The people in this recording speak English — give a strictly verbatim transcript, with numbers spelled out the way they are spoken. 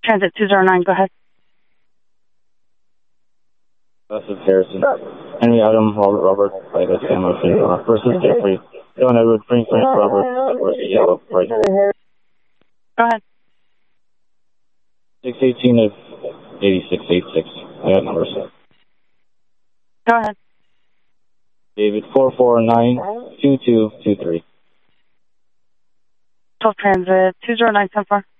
Transit two zero nine, go ahead. This is Harrison. Henry Adam, Robert, Robert, Flight Sam, uh, versus Jeffrey. John Edward, Frank, Frank, Robert, versus Yellow, right. Go ahead. six eighteen of eighty-six eighty-six. I got numbers. Go ahead. David, four four nine two two two three. twelve Transit two zero nine, ten four.